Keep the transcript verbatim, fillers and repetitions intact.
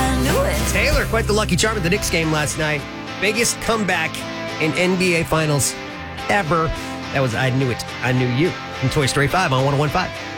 I knew it. Taylor, quite the lucky charm at the Knicks game last night. Biggest comeback in N B A Finals ever. That was I Knew It, I Knew You from Toy Story five on one oh one point five.